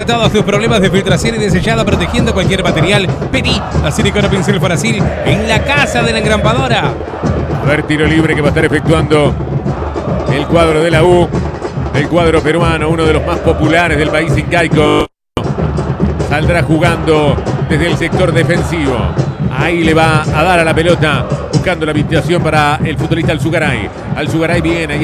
todos tus problemas de filtración y de sellado protegiendo cualquier material. Pedí a Silicona Pincel Farasil en la casa de la engrampadora. A ver, tiro libre que va a estar efectuando el cuadro de la U. El cuadro peruano, uno de los más populares del país incaico. Saldrá jugando desde el sector defensivo. Ahí le va a dar a la pelota, buscando la habitación para el futbolista Alzugaray. Alzugaray viene, ahí